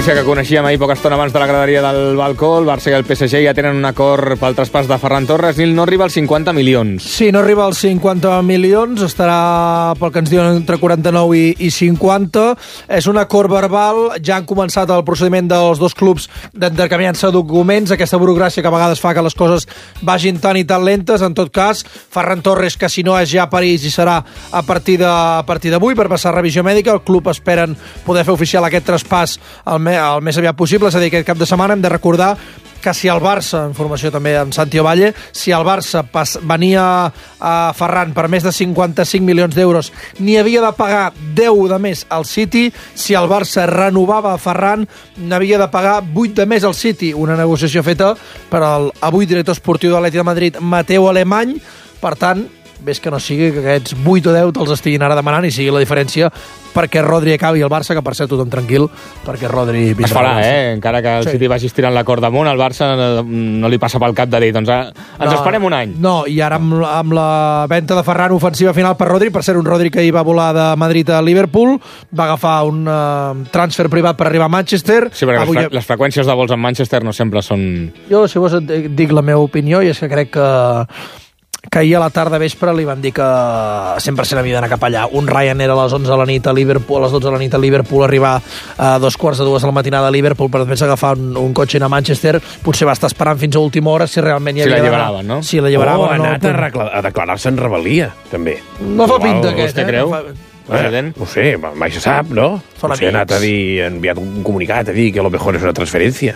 notícia que coneixíem ahir poca estona abans de la graderia del balcó. El Barça i el PSG ja tenen un acord pel traspàs de Ferran Torres i no arriba als 50 milions. Sí, no arriba als 50 milions, estarà pel que ens diuen entre 49 i 50. És un acord verbal, ja han començat el procediment dels dos clubs d'intercanviar-se documents, aquesta burocràcia que a vegades fa que les coses vagin tan i tan lentes. En tot cas, Ferran Torres, que si no és ja a París i serà a partir d'avui per passar revisió mèdica, el club esperen poder fer oficial aquest traspàs el més aviat possible, és a dir, aquest cap de setmana. Hem de recordar que si el Barça, informació també en Santi Ovalle, si el Barça venia a Ferran per més de 55 milions d'euros, n'hi havia de pagar 10 de més al City. Si el Barça renovava a Ferran, n'havia de pagar 8 de més al City, una negociació feta per avui director esportiu de l'Atlètic de Madrid, Mateu Alemany. Per tant, ves que no sigui que aquests 8 o 10 te'ls estiguin ara demanant i sigui la diferència perquè Rodri acabi el Barça, que per ser tothom tranquil, perquè Rodri vindrà. Es farà, encara que el City vagi estirant la corda amunt, al Barça no li passa pel cap de dir, doncs ens esperem un any. No, i ara amb la venda de Ferran, ofensiva final per Rodri, per ser un Rodri que ahir va volar de Madrid a Liverpool, va agafar un transfer privat per arribar a Manchester. Sí, perquè les freqüències de vols en Manchester no sempre són... Jo, si vols, et dic la meva opinió, i és que crec que ahir a la tarda vespre li van dir que 100% havia d'anar cap allà. Un Ryanair a les 11 de la nit a Liverpool, a les 12 de la nit a Liverpool, arribar a 2:45 de la matinada a Liverpool per després agafar un cotxe a Manchester. Potser va estar esperant fins a última hora si realment hi havia... Si l'alliberaven, no? Si l'alliberaven, ha anat a declarar-se en rebel·lia, també. No fa pinta aquest, vostè creu? No sé, mai se sap, no? Potser ha anat a dir, ha enviat un comunicat a dir que a lo mejor és una transferència.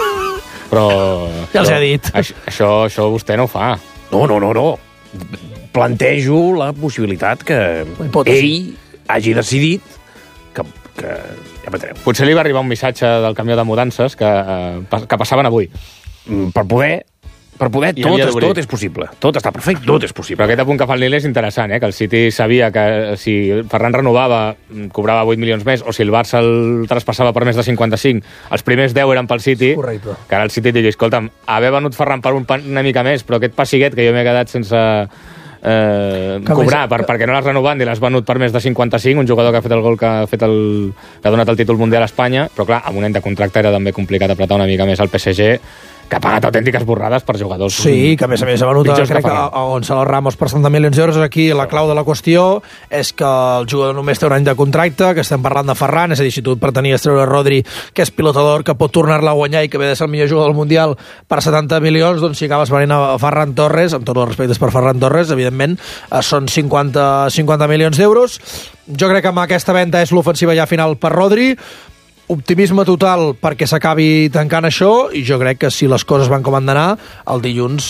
Però... Ja els he dit. Això vostè no ho fa. No. Plantejo la possibilitat que ell hagi decidit que ja veurem. Potser li va arribar un missatge del camió de mudances que passaven avui. Per poder tot és possible. Tot està perfecte, tot és possible. Però aquest apunt que fa el Nil és interessant, que el City sabia que si Ferran renovava cobrava 8 milions més, o si el Barça el traspassava per més de 55, els primers 10 eren pel City. Correcte. Que ara el City digui, escolta'm, haver venut Ferran per una mica més, però aquest pessiguet que jo m'he quedat sense cobrar perquè no l'has renovat i l'has venut per més de 55, un jugador que ha fet el gol que ha donat el títol mundial a Espanya, però clar, amb un any de contracte era també complicat apretar una mica més al PSG, que ha pagat autèntiques borrades per jugadors. Sí, que a més ha venut, crec que a Gonzalo Ramos per 70 milions d'euros. Aquí la clau de la qüestió és que el jugador només té un any de contracte, que estem parlant de Ferran, és a dir, si tu pretenies treure Rodri, que és pilotador, que pot tornar-la a guanyar i que ve de ser el millor jugador del Mundial per 70 milions, doncs si acabes venint a Ferran Torres, amb tots els respectes per Ferran Torres, evidentment, són 50 milions d'euros. Jo crec que amb aquesta venda és l'ofensiva ja final per Rodri. Optimisme total perquè s'acabi tancant això, i jo crec que si les coses van com han d'anar, el dilluns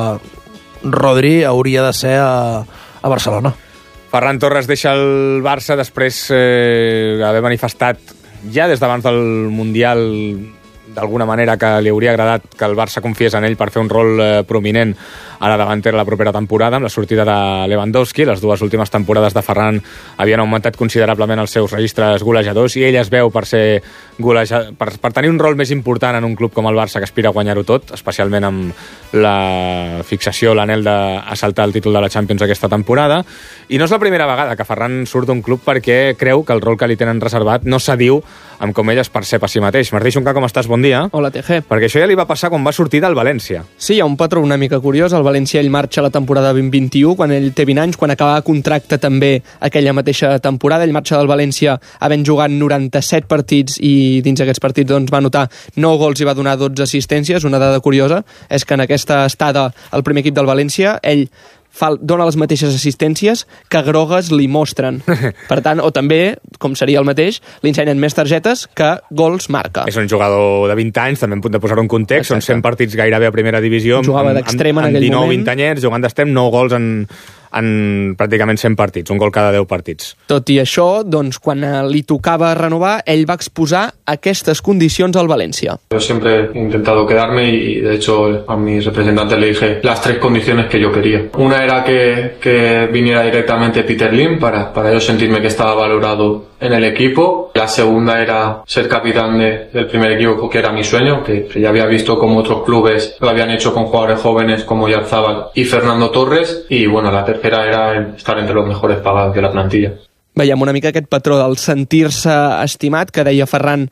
Rodri hauria de ser a Barcelona. Ferran Torres deixa el Barça després d'haver manifestat ja des d'abans del Mundial d'alguna manera que li hauria agradat que el Barça confiés en ell per fer un rol prominent a la davantera la propera temporada, amb la sortida de Lewandowski. Les dues últimes temporades de Ferran havien augmentat considerablement els seus registres golejadors i ell es veu per ser per tenir un rol més important en un club com el Barça, que aspira a guanyar-ho tot, especialment amb la fixació, l'anhel d'assaltar el títol de la Champions aquesta temporada. I no és la primera vegada que Ferran surt d'un club perquè creu que el rol que li tenen reservat no s'adiu amb com ell es percep a si mateix. Martí Xunca, com estàs? Bon dia. Hola, TG. Perquè això ja li va passar quan va sortir del València. Sí, hi ha un patró una mica curiós. El València ell marxa la temporada 2021, quan ell té 20 anys, quan acaba contracte també aquella mateixa temporada. Ell marxa del València havent jugat 97 partits i dins aquests partits doncs, va anotar 9 gols i va donar 12 assistències. Una dada curiosa és que en aquesta estada al primer equip del València ell dona les mateixes assistències que grogues li mostren. Per tant, o també, com seria el mateix, li ensenyen més targetes que gols marca. És un jugador de 20 anys, també en punt de posar-ho en context. Exacte. Són 100 partits gairebé a primera divisió. Jugava d'extrem en aquell moment. 19-20 anyets, jugant d'extrem, 9 gols en pràcticament 100 partits, un gol cada 10 partits. Tot i això, doncs, quan li tocava renovar, ell va exposar aquestes condicions al València. Yo siempre he intentado quedarme y de hecho a mi representante le dije las 3 condiciones que yo quería. Una era que viniera directamente Peter Lim para yo sentirme que estaba valorado en el equipo. La segunda era ser capitán del primer equipo, que era mi sueño, que ya había visto como otros clubes lo habían hecho con jugadores jóvenes como Yarzábal y Fernando Torres. Y bueno, la tercera era estar entre los mejores pagados de la plantilla. veiem una mica aquest patró del sentir-se estimat que deia Ferran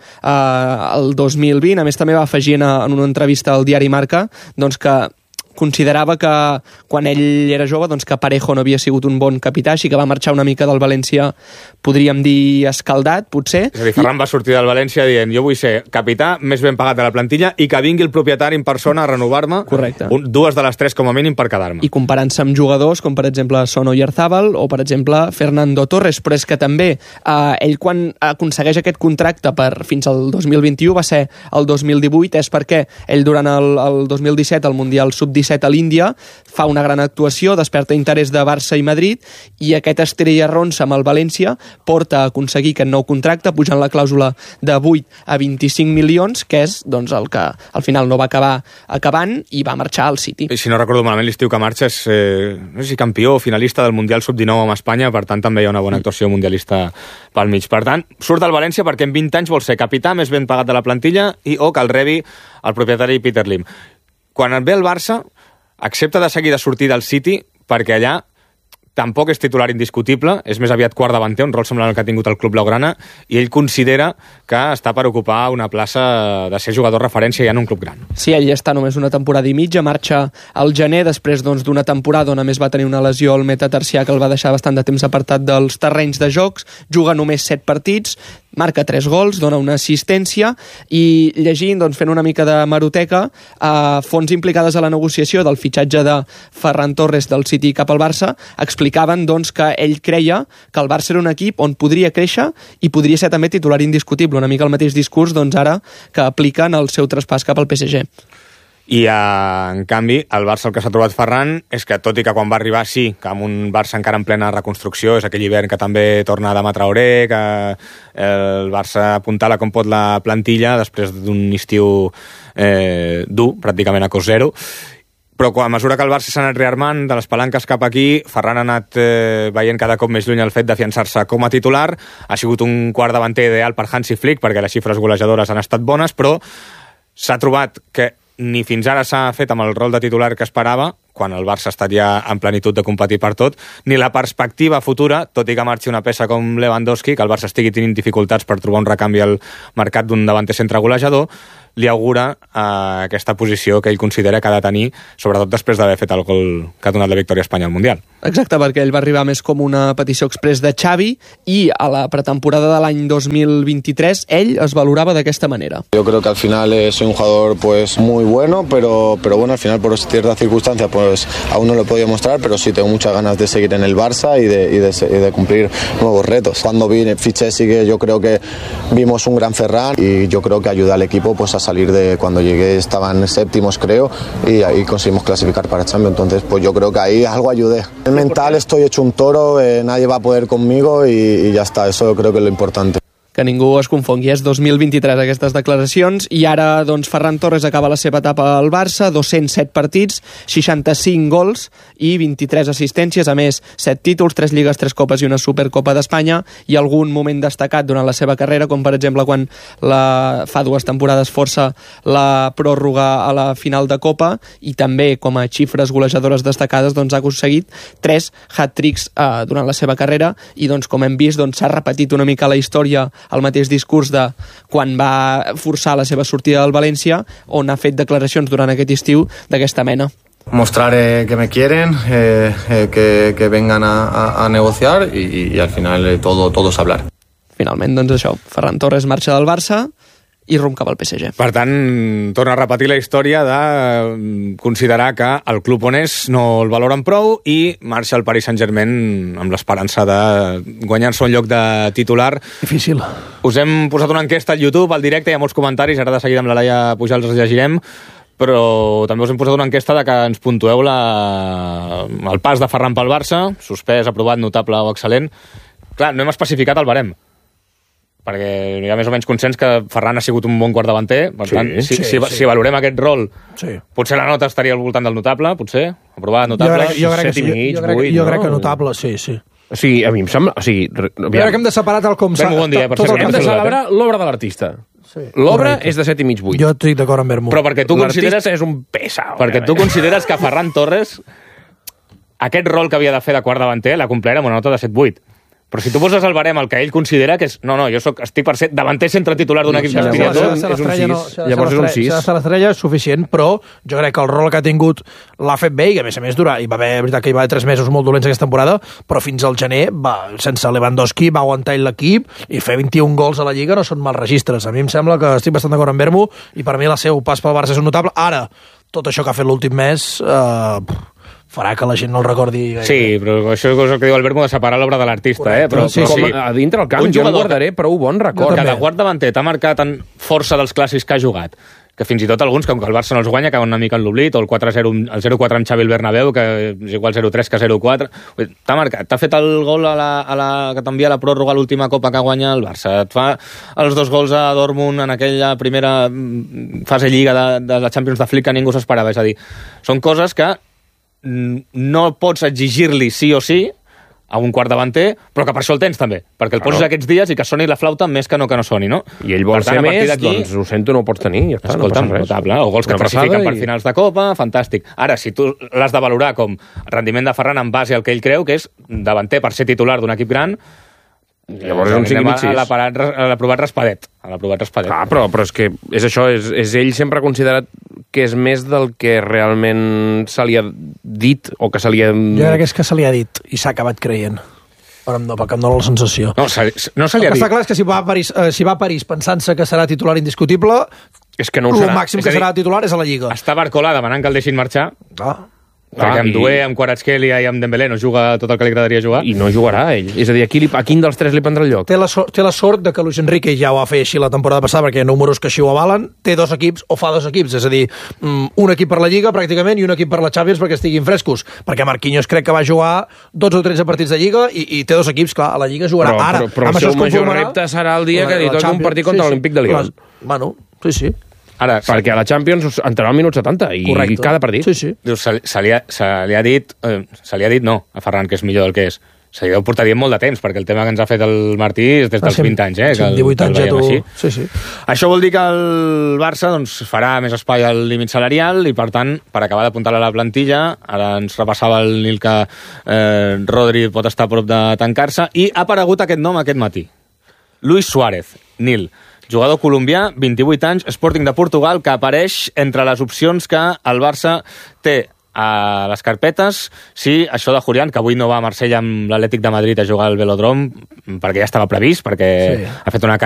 el 2020. A més, també va afegir en una entrevista al diari Marca doncs que considerava que quan ell era jove doncs que Parejo no havia sigut un bon capità, així que va marxar una mica del València, podríem dir escaldat, potser. És a dir, Ferran va sortir del València dient jo vull ser capità més ben pagat de la plantilla i que vingui el propietari en persona a renovar-me. Correcte. Dues de les tres com a mínim per quedar-me. I comparant-se amb jugadors com per exemple Son Oyarzábal o per exemple Fernando Torres, però és que també ell quan aconsegueix aquest contracte fins al 2021 va ser el 2018, és perquè ell durant el 2017 al Mundial Sub-17 a l'Índia fa una gran actuació, desperta interès de Barça i Madrid i aquest estrella ronsa amb el València porta a aconseguir aquest nou contracte pujant la clàusula de 8 a 25 milions, que és doncs, el que al final no va acabar acabant i va marxar al City. I si no recordo malament, l'estiu que marxa és no sé si campió o finalista del Mundial Sub-19 amb Espanya, per tant també hi ha una bona actuació mundialista pel mig. Per tant, surt del València perquè en 20 anys vol ser capità més ben pagat de la plantilla i o que el rebi el propietari Peter Lim. Quan et ve el Barça, accepta de seguir de sortir del City perquè allà tampoc és titular indiscutible, és més aviat quart davanter, un rol semblant al que ha tingut el club blaugrana, i ell considera que està per ocupar una plaça de ser jugador referència ja en un club gran. Sí, ell està només una temporada i mitja, marxa al gener, després d'una temporada on a més va tenir una lesió al metatarsià que el va deixar bastant de temps apartat dels terrenys de jocs, juga només 7 partits, marca 3 gols, dona una assistència i llegint, fent una mica de hemeroteca, fonts implicades a la negociació del fitxatge de Ferran Torres del City cap al Barça explicaven que ell creia que el Barça era un equip on podria créixer i podria ser també titular indiscutible, una mica el mateix discurs ara que apliquen el seu traspàs cap al PSG. I, en canvi, el Barça el que s'ha trobat Ferran és que, tot i que quan va arribar, sí, que amb un Barça encara en plena reconstrucció, és aquell hivern que també torna Adama Traoré, que el Barça apuntala com pot la plantilla després d'un estiu dur, pràcticament a cost zero, però a mesura que el Barça s'ha anat rearmant de les palanques cap aquí, Ferran ha anat veient cada cop més lluny el fet d'afiançar-se com a titular, ha sigut un quart davanter ideal per Hansi Flick perquè les xifres golejadores han estat bones, però s'ha trobat que ni fins ara s'ha fet amb el rol de titular que esperava, quan el Barça ha estat ja en plenitud de competir per tot, ni la perspectiva futura, tot i que marxi una peça com Lewandowski, que el Barça estigui tenint dificultats per trobar un recanvi al mercat d'un davanter centre golejador, li augura aquesta posició que ell considera que ha de tenir, sobretot després d'haver fet el gol que ha donat la victòria a Espanya al Mundial. Exacte, perquè ell va arribar més com una petició express de Xavi i a la pretemporada de l'any 2023 ell es valorava d'aquesta manera. Yo creo que al final soy un jugador pues muy bueno, pero bueno, al final por ciertas circunstancias pues aún no lo he podido mostrar, pero sí tengo muchas ganas de seguir en el Barça y de cumplir nuevos retos. Cuando fiché sí que yo creo que vimos un gran Ferran y yo creo que ayuda al equipo pues a salir de cuando llegué estaban séptimos creo y ahí conseguimos clasificar para Champions, entonces pues yo creo que ahí algo ayudé. El mental estoy hecho un toro, nadie va a poder conmigo y ya está, eso creo que es lo importante. Que ningú es confongui, és 2023 aquestes declaracions i ara Ferran Torres acaba la seva etapa al Barça, 207 partits, 65 gols i 23 assistències, a més 7 títols, 3 lligues, 3 copes i una Supercopa d'Espanya i algun moment destacat durant la seva carrera, com per exemple quan fa 2 temporades força la pròrroga a la final de Copa i també com a xifres golejadores destacades ha aconseguit 3 hat-tricks durant la seva carrera i com hem vist s'ha repetit una mica la història el mateix discurs de quan va forçar la seva sortida del València, on ha fet declaracions durant aquest estiu d'aquesta mena. Mostrar que me quieren, que vengan a negociar y al final todo es hablar. Finalment, això, Ferran Torres marxa del Barça i rumb cap al PSG. Per tant, torna a repetir la història de considerar que el club on és no el valoren prou i marxa al Paris Saint-Germain amb l'esperança de guanyar-se un lloc de titular. Difícil. Us hem posat una enquesta al YouTube, al directe, hi ha molts comentaris, ara de seguida amb la Laia Pujals els llegirem, però també us hem posat una enquesta de que ens puntueu el pas de Ferran pel Barça, suspès, aprovat, notable o excel·lent. Clar, no hem especificat el barem, perquè hi ha més o menys consens que Ferran ha sigut un bon quart davanter, per tant, si valorem aquest rol, potser la nota estaria al voltant del notable, potser, aprovat, notable, 7,5, 8, jo crec que notable, sí. O sigui, a mi em sembla... Jo crec que hem de separar tal com s'ha... Bon dia, per cert. Hem de celebrar l'obra de l'artista. L'obra és de 7,5, 8. Jo estic d'acord amb Bermú. Però perquè tu consideres... L'artista és un pesau. Perquè tu consideres que Ferran Torres aquest rol que havia de fer de quart davanter l'ha complert amb una nota de 7,8. Però si tu poses el barem el que ell considera que és... No, jo estic per ser davanter centre titular d'un equip d'aspiració. És un 6. Llavors és un 6. Si ha de ser l'estrella és suficient, però jo crec que el rol que ha tingut l'ha fet bé i que a més hi va haver, veritat que hi va haver 3 mesos molt dolents aquesta temporada, però fins al gener, sense Lewandowski, va aguantar l'equip i fer 21 gols a la Lliga no són mal registres. A mi em sembla que estic bastant d'acord amb Vermo i per mi el seu pas pel Barça és un notable. Ara, tot això que ha fet l'últim mes... farà que la gent no el recordi gaire. Sí, però això és el que diu el Vermo de separar l'obra de l'artista, però sí. A dintre el camp jo no guardaré prou bon record. Cada quart davanter t'ha marcat en força dels clàssics que ha jugat, que fins i tot alguns, com que el Barça no els guanya, acaben una mica en l'oblit, o el 4-0, el 0-4 amb Xavi al Bernabéu, que és igual 0-3 que 0-4. T'ha marcat, t'ha fet el gol que t'envia a la pròrroga a l'última copa que guanya el Barça. Et fa els 2 gols a Dortmund en aquella primera fase lliga de la Champions de Flick que ningú s'esperava. És a dir, són coses que no pots exigir-li sí o sí a un quart davanter, però que per això el tens també, perquè el poses aquests dies i que soni la flauta més que no soni, no? I ell vol ser més, doncs ho sento, no ho pots tenir, ja està, escolta'm, no passa res. Notable, o gols que et classifiquen per finals de Copa, fantàstic. Ara, si tu l'has de valorar com rendiment de Ferran en base al que ell creu que és davanter per ser titular d'un equip gran, llavors és un 5,6. A l'aprovat raspadet. Clar, però és que és això, és ell sempre ha considerat que és més del que realment se li ha dit o que se li ha... Jo crec que és que se li ha dit i s'ha acabat creient. Però no, perquè em dóna la sensació. No se li ha dit. Està clar és que si va a París pensant-se que serà titular indiscutible, és que no ho serà. El màxim que serà titular és a la Lliga. Està Barcola demanant que el deixin marxar. Perquè amb Doué, amb Kvaratskhelia i amb Dembélé no juga tot el que li agradaria jugar. I no jugarà ell. És a dir, a quin dels 3 li prendrà el lloc? Té la sort de que Luis Enrique ja ho va fer així la temporada passada, perquè hi ha números que així ho avalen. Té 2 equips, o fa 2 equips. És a dir, un equip per la Lliga, pràcticament, i un equip per la Champions perquè estiguin frescos. Perquè Marquinhos crec que va jugar 12 o 13 partits de Lliga i té 2 equips, clar, a la Lliga jugarà. Però el seu major repte serà el dia que li toqui un partit contra l'Olímpic de Lyon. Bueno, sí. Ara, perquè a la Champions entrarà al minut 70 i cada partit. Sí. Dius, se li ha dit no a Ferran, que és millor del que és. Se li deu portar dient molt de temps, perquè el tema que ens ha fet el Martí és des dels 20 anys, que 18 anys ja tu... Sí. Això vol dir que el Barça farà més espai al límit salarial i, per tant, per acabar d'apuntar a la plantilla, ara ens repassava el Nil que Rodri pot estar a prop de tancar-se, i ha aparegut aquest nom aquest matí. Luis Suárez, Nil. Jugador colombià, 28 anys, Sporting de Portugal, que apareix entre les opcions que el Barça té a les carpetes. Sí, això de Julián, que avui no va a Marsella amb l'Atlètic de Madrid a jugar al Velodrome, perquè ja estava previst, perquè ha fet una carrera